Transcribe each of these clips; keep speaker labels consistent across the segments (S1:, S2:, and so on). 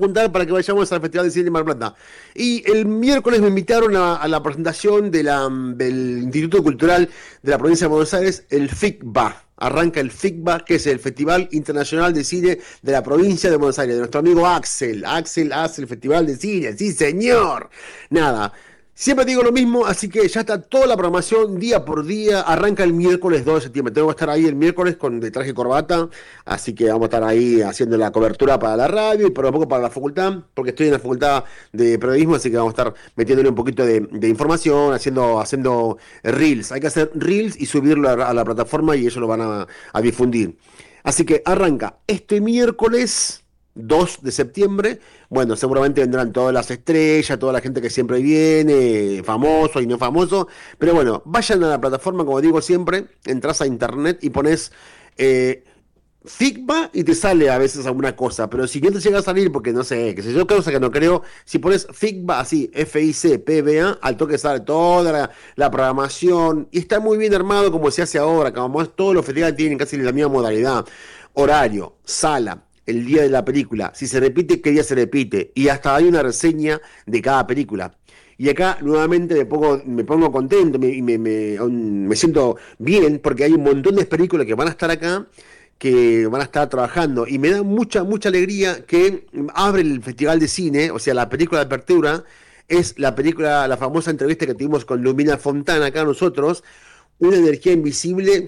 S1: juntar para que vayamos al Festival de Cine de Mar del Plata. Y el miércoles me invitaron a la presentación del Instituto Cultural de la Provincia de Buenos Aires, el FICBA. Arranca el FICBA, que es el Festival Internacional de Cine de la Provincia de Buenos Aires, de nuestro amigo Axel. Axel hace el Festival de Cine, sí señor. Nada. Siempre digo lo mismo, así que ya está toda la programación día por día. Arranca el miércoles 2 de septiembre. Tengo que estar ahí el miércoles con de traje y corbata, así que vamos a estar ahí haciendo la cobertura para la radio y por un poco para la facultad, porque estoy en la facultad de periodismo, así que vamos a estar metiéndole un poquito de información, haciendo reels. Hay que hacer reels y subirlo a la plataforma y ellos lo van a difundir. Así que arranca este miércoles 2 de septiembre. Bueno, seguramente vendrán todas las estrellas, toda la gente que siempre viene, famoso y no famoso. Pero bueno, vayan a la plataforma, como digo siempre, entras a internet y pones Figma y te sale a veces alguna cosa. Pero si no te llega a salir, porque no sé, que sé yo, cosa que no creo, si pones Figma así, FICPBA, al toque sale toda la programación. Y está muy bien armado como se hace ahora, como todos los festivales tienen casi la misma modalidad. Horario, sala, el día de la película, si se repite, qué día se repite, y hasta hay una reseña de cada película. Y acá nuevamente me pongo contento me siento bien porque hay un montón de películas que van a estar acá, que van a estar trabajando, y me da mucha alegría que abre el Festival de Cine, o sea, la película de apertura es la película, la famosa entrevista que tuvimos con Lumina Fontana acá nosotros, Una energía invisible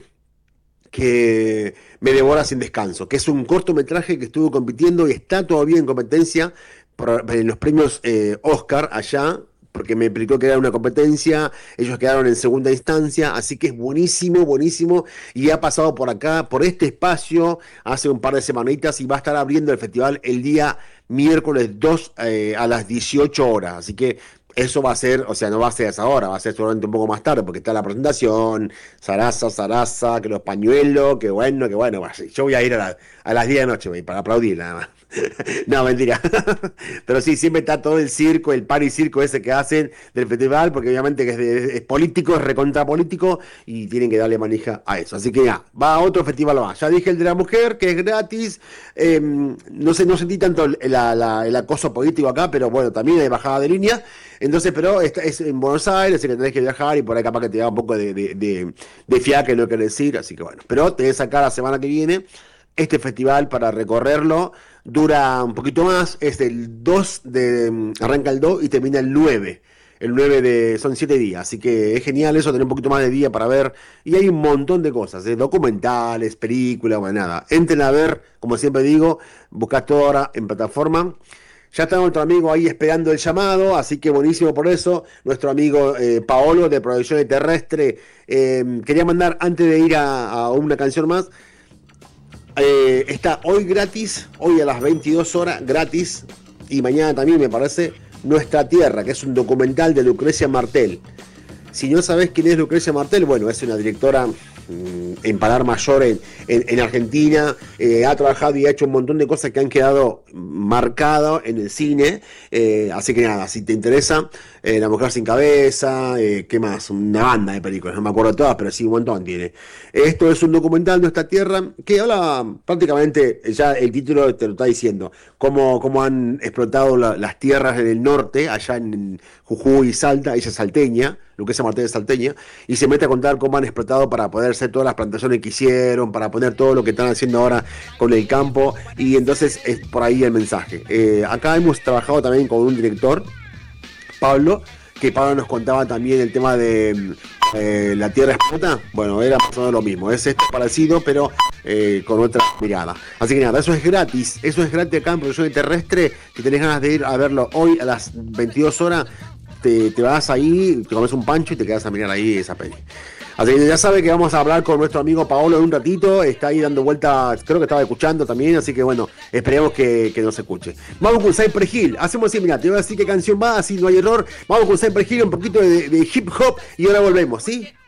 S1: que me devora sin descanso, que es un cortometraje que estuvo compitiendo y está todavía en competencia en los premios Oscar allá, porque me explicó que era una competencia, ellos quedaron en segunda instancia, así que es buenísimo, y ha pasado por acá, por este espacio, hace un par de semanitas, y va a estar abriendo el festival el día miércoles 2 a las 18 horas, así que eso va a ser, o sea, no va a ser a esa hora, va a ser seguramente un poco más tarde, porque está la presentación, zaraza, que los pañuelos, que bueno, yo voy a ir a las 10 de la noche para aplaudir nada más. No, mentira. Pero sí, siempre está todo el circo, el party circo ese que hacen del festival, porque obviamente que es político, es recontra político, y tienen que darle manija a eso. Así que ya, va a otro festival más. Ya dije el de la mujer, que es gratis. No sé, no sentí tanto el acoso político acá, pero bueno, también hay bajada de línea. Entonces, pero es en Buenos Aires, así que tenés que viajar y por ahí capaz que te da un poco de fiaque, no quiero decir, así que bueno. Pero tenés acá la semana que viene este festival para recorrerlo. Dura un poquito más, es el 2 arranca el 2 y termina el 9. Son 7 días, así que es genial eso, tener un poquito más de día para ver. Y hay un montón de cosas, documentales, películas, bueno, nada. Entren a ver, como siempre digo, buscás todo ahora en plataforma. Ya está nuestro amigo ahí esperando el llamado, así que buenísimo por eso. Nuestro amigo Paolo de Producciones Terrestre. Quería mandar, antes de ir a una canción más, está hoy gratis, hoy a las 22 horas gratis, y mañana también me parece, Nuestra Tierra, que es un documental de Lucrecia Martel. Si no sabés quién es Lucrecia Martel, bueno, es una directora en Palar Mayor en Argentina, ha trabajado y ha hecho un montón de cosas que han quedado marcadas en el cine, así que nada, si te interesa, La Mujer Sin Cabeza, ¿qué más? Una banda de películas, no me acuerdo todas, pero sí un montón tiene. Esto es un documental de Nuestra Tierra que habla prácticamente, ya el título te lo está diciendo, cómo han explotado las tierras en el norte, allá en Jujuy y Salta. Ella es salteña, Lucrecia Martel es salteña, y se mete a contar cómo han explotado para poder hacer todas las plantaciones que hicieron, para poner todo lo que están haciendo ahora con el campo, y entonces es por ahí el mensaje. Acá hemos trabajado también con un director, Pablo, que Pablo nos contaba también el tema de la tierra explota. Bueno, era más o menos lo mismo, es esto parecido, pero con otra mirada. Así que nada, eso es gratis acá en Producción Terrestre. Si tenés ganas de ir a verlo hoy a las 22 horas, te vas ahí, te comes un pancho y te quedas a mirar ahí esa peli. Así que ya sabe que vamos a hablar con nuestro amigo Paolo en un ratito, está ahí dando vueltas, creo que estaba escuchando también, así que bueno, esperemos que nos escuche. Vamos con Cypress Hill, hacemos así, mira, te voy a decir qué canción va, así no hay error. Vamos con Cypress Hill, un poquito de hip hop y ahora volvemos, ¿sí?